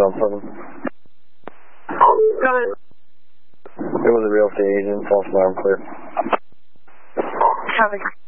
John 7. Got it. It was a real estate agent, false alarm clear. Copy.